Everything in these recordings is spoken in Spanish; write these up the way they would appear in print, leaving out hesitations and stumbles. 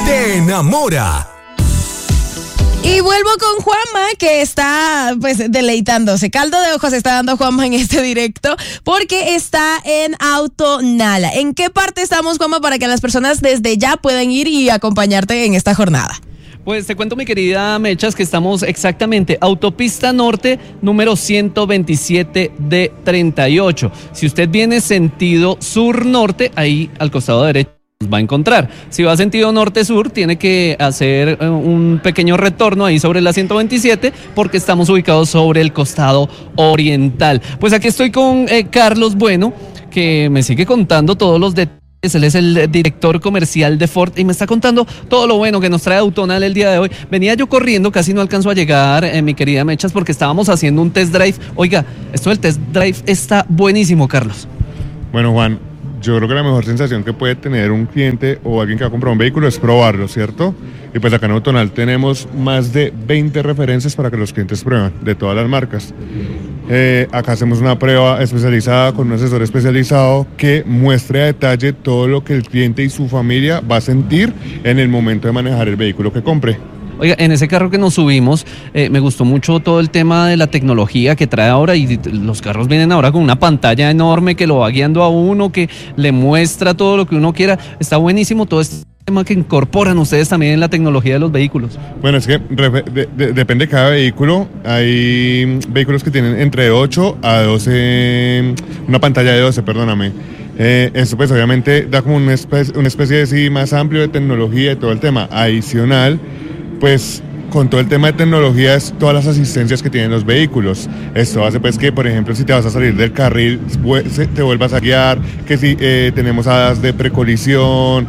Te enamora. Y vuelvo con Juanma, que está pues deleitándose. Caldo de ojos está dando Juanma en este directo, porque está en Autonal. ¿En qué parte estamos, Juanma, para que las personas desde ya puedan ir y acompañarte en esta jornada? Pues te cuento, mi querida Mechas, que estamos exactamente Autopista Norte, número 127 de 38. Si usted viene sentido sur-norte, ahí al costado derecho nos va a encontrar. Si va sentido norte-sur, tiene que hacer un pequeño retorno ahí sobre la 127, porque estamos ubicados sobre el costado oriental. Pues aquí estoy con Carlos Bueno, que me sigue contando todos los detalles. Él es el director comercial de Ford y me está contando todo lo bueno que nos trae Autonal el día de hoy. Venía yo corriendo, casi no alcanzo a llegar, mi querida Mechas, porque estábamos haciendo un test drive. Oiga, esto del test drive está buenísimo, Carlos. Bueno, Juan, yo creo que la mejor sensación que puede tener un cliente o alguien que va a comprar un vehículo es probarlo, ¿cierto? Y pues acá en Autonal tenemos más de 20 referencias para que los clientes prueban de todas las marcas. Acá hacemos una prueba especializada con un asesor especializado que muestre a detalle todo lo que el cliente y su familia va a sentir en el momento de manejar el vehículo que compre. Oiga, en ese carro que nos subimos, me gustó mucho todo el tema de la tecnología que trae ahora, y los carros vienen ahora con una pantalla enorme que lo va guiando a uno, que le muestra todo lo que uno quiera. Está buenísimo todo este tema que incorporan ustedes también en la tecnología de los vehículos. Bueno, es que depende de cada vehículo. Hay vehículos que tienen entre 8 a 12, una pantalla de 12, perdóname. Esto pues obviamente da como una especie de sí más amplio de tecnología y todo el tema. Adicional, pues con todo el tema de tecnología es todas las asistencias que tienen los vehículos. Esto hace pues que, por ejemplo, si te vas a salir del carril, te vuelvas a guiar, que si tenemos hadas de precolisión,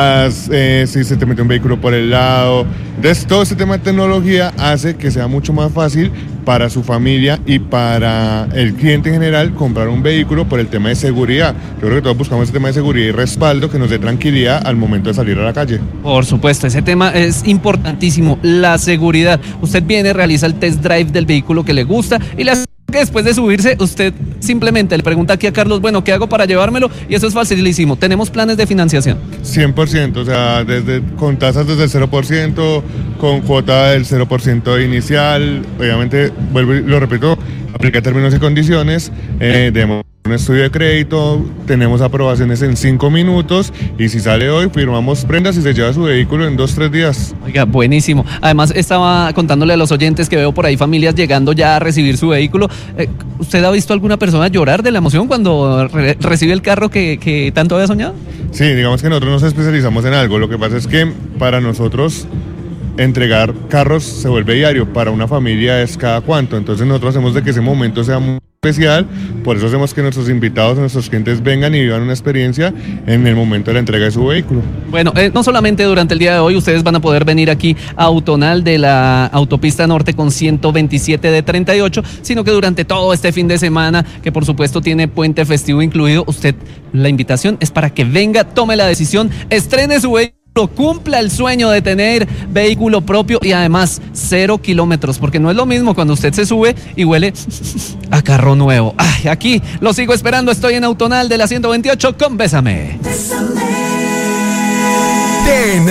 si se te mete un vehículo por el lado. Entonces, todo este tema de tecnología hace que sea mucho más fácil para su familia y para el cliente en general comprar un vehículo por el tema de seguridad. Yo creo que todos buscamos ese tema de seguridad y respaldo que nos dé tranquilidad al momento de salir a la calle. Por supuesto, ese tema es importantísimo, la seguridad. Usted viene, realiza el test drive del vehículo que le gusta y que después de subirse, usted simplemente le pregunta aquí a Carlos, bueno, ¿qué hago para llevármelo? Y eso es facilísimo. ¿Tenemos planes de financiación? 100%, o sea, con tasas desde el 0%, con cuota del 0% inicial. Obviamente, vuelvo y lo repito, aplica términos y condiciones, demos un estudio de crédito, tenemos aprobaciones en 5 minutos y si sale hoy, firmamos prendas y se lleva su vehículo en 2-3 días. Oiga, buenísimo. Además, estaba contándole a los oyentes que veo por ahí familias llegando ya a recibir su vehículo. ¿Usted ha visto alguna persona llorar de la emoción cuando recibe el carro que tanto había soñado? Sí, digamos que nosotros nos especializamos en algo. Lo que pasa es que para nosotros entregar carros se vuelve diario, para una familia es cada cuánto. Entonces nosotros hacemos de que ese momento sea muy especial, por eso hacemos que nuestros invitados, nuestros clientes vengan y vivan una experiencia en el momento de la entrega de su vehículo. Bueno, no solamente durante el día de hoy ustedes van a poder venir aquí a Autonal de la Autopista Norte con 127 de 38, sino que durante todo este fin de semana, que por supuesto tiene puente festivo incluido, la invitación es para que venga, tome la decisión, estrene su vehículo, cumpla el sueño de tener vehículo propio y además 0 kilómetros, porque no es lo mismo cuando usted se sube y huele a carro nuevo. Ay, aquí lo sigo esperando, estoy en Autonal de la 128 con Bésame.